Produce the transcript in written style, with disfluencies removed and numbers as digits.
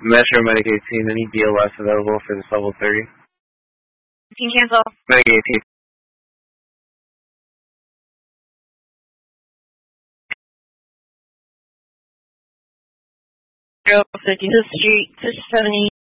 Metro Medic 18, any BLS available for this level 30? Can you cancel? Medic 18. Go 55th Street, 670.